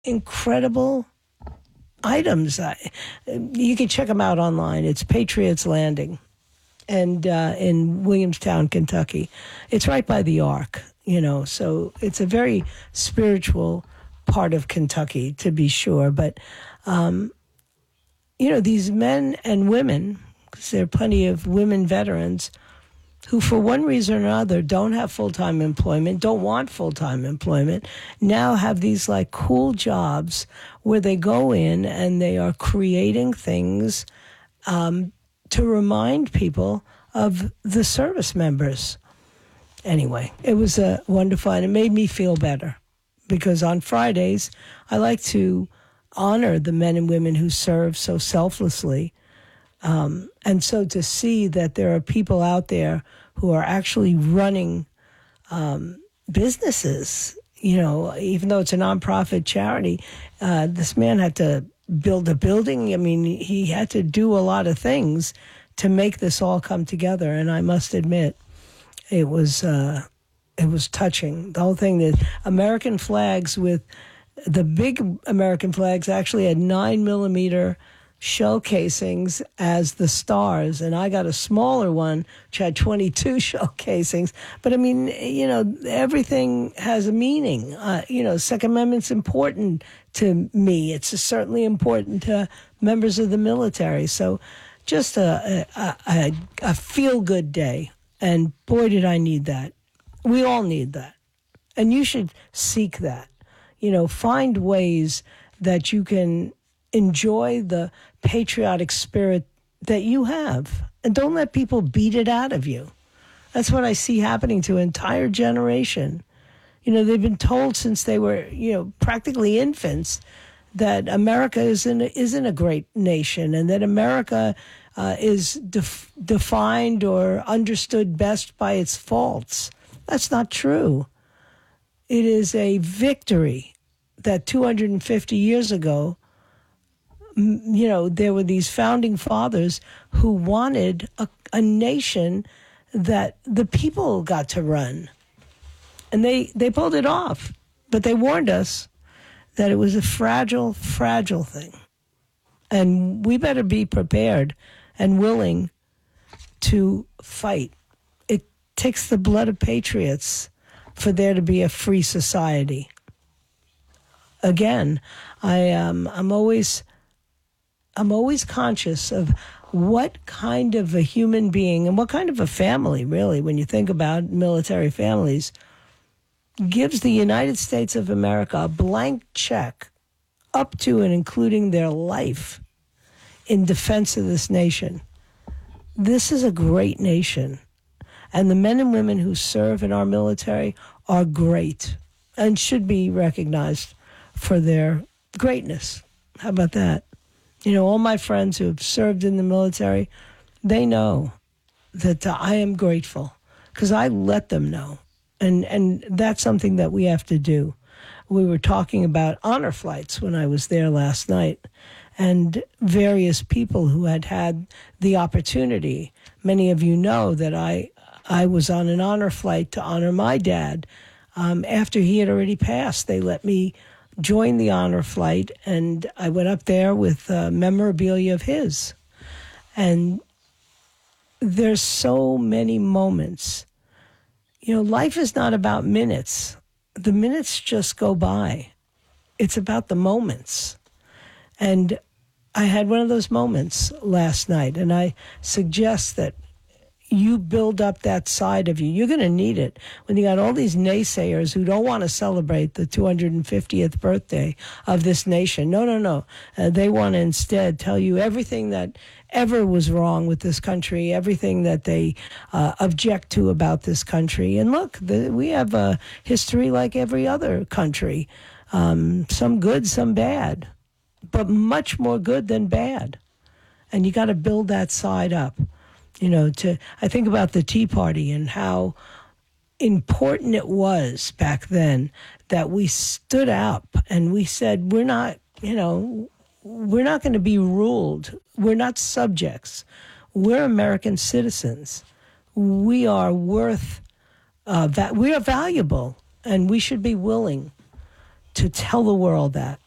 incredible items. You can check them out online. It's Patriots Landing, and in Williamstown, Kentucky. It's right by the Ark, so it's a very spiritual part of Kentucky, to be sure. But, these men and women, because there are plenty of women veterans who, for one reason or another, don't have full-time employment, don't want full-time employment, now have these cool jobs where they go in and they are creating things to remind people of the service members. Anyway, it was wonderful, and it made me feel better, because on Fridays, I like to honor the men and women who serve so selflessly. And so to see that there are people out there who are actually running businesses, even though it's a nonprofit charity, this man had to build a building. I mean, he had to do a lot of things to make this all come together. And I must admit, it was touching. The whole thing, the American flags with the big American flags actually had 9mm shell casings as the stars, and I got a smaller one which had 22 shell casings. But I mean, everything has a meaning. Second Amendment's important to me. It's certainly important to members of the military. So just a feel-good day. And boy, did I need that. We all need that. And you should seek that. Find ways that you can enjoy the patriotic spirit that you have. And don't let people beat it out of you. That's what I see happening to an entire generation. They've been told since they were, practically infants that America isn't a great nation, and that America is defined or understood best by its faults. That's not true. It is a victory that 250 years ago, there were these founding fathers who wanted a nation that the people got to run. And they pulled it off. But they warned us that it was a fragile, fragile thing. And we better be prepared and willing to fight. It takes the blood of patriots for there to be a free society. Again, I'm always conscious of what kind of a human being and what kind of a family, really, when you think about military families, gives the United States of America a blank check up to and including their life in defense of this nation. This is a great nation. And the men and women who serve in our military are great and should be recognized for their greatness. How about that? All my friends who have served in the military, they know that I am grateful because I let them know. And that's something that we have to do. We were talking about honor flights when I was there last night, and various people who had the opportunity. Many of you know that I was on an honor flight to honor my dad. After he had already passed, they let me join the honor flight, and I went up there with memorabilia of his. And there's so many moments. Life is not about minutes. The minutes just go by. It's about the moments. And I had one of those moments last night, and I suggest that you build up that side of you. You're going to need it when you got all these naysayers who don't want to celebrate the 250th birthday of this nation. No. They want to instead tell you everything that ever was wrong with this country, everything that they object to about this country. And look, we have a history like every other country, some good, some bad, but much more good than bad. And you got to build that side up. I think about the Tea Party and how important it was back then that we stood up and we said, we're not going to be ruled. We're not subjects. We're American citizens. We are we are valuable, and we should be willing to tell the world that.